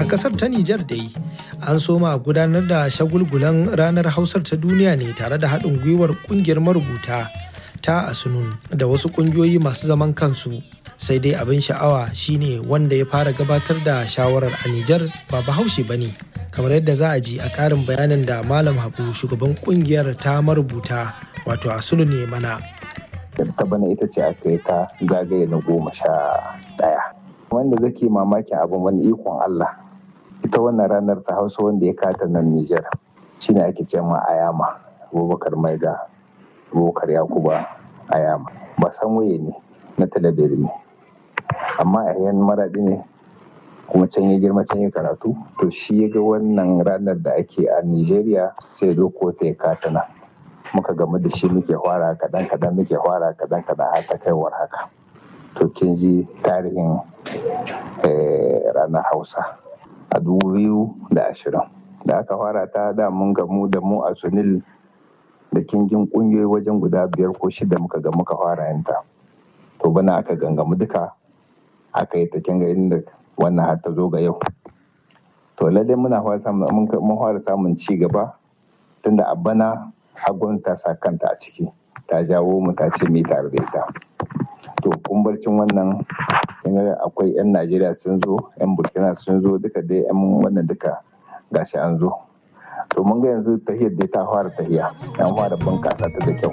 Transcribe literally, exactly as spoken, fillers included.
kasar ta Nijar dai an soma gudanar da shagulgulan ranar Hausar ta duniya ne tare da haɗin gwiwar ƙungiyar marubuta ta Asunun da wasu ƙungiyoyi masu zaman kansu. Sai dai abin sha'awa shine wanda ya fara gabatar da shawarar a Nijar ba Bahaushe ba ne. Kamar yadda za a ji a ƙarin bayanin da Malam Habu shugaban ƙungiyar ta marubuta wato Asunun ne mana. Ta bana ita ce aka yi ta zagaye na goma sha ɗaya. Wanda zake mamakin abin wani ikon Allah. Ita wannan ranar ta Hausa wanda ya kata nan Nijar shine ake ce ma Ayama, Abubakar Maiga, Abubakar Yakuba Ayama. Ba san waye ne na talabiri ne. Amma a yan maraɗi ne kuma can ya girma can ya karatu. To shi ya ga wannan ranar da ake a Nijeriya sai zo ko ta ya kata nan. Muka gamu da shi muke fara kaɗan kaɗan muke fara kaɗan kaɗan har ta kaiwar haka. To kin ji tarihin ranar Hausa a dubu biyu da ashirin da aka fara ta da mun gamu da mu a Sunil da kingin kungiyoyi wajen guda biyar ko shida muka ga muka fara yanta. To bana aka gangamu duka aka yi ta kinga inda wannan har ta zo ga yau. To lalle muna mun fara samun ci gaba tunda a bana hagun ta sa kanta a ciki ta jawo mu ta ce mi tare da ita. To kumbarcin wannan akwai 'yan Najeriya sun zo, 'yan Burkina sun zo, duka dai 'yan wannan duka gashi an zo. To mun ga yanzu tahiyar dai ta fara tahiya, an fara bunkasa ta da kyau.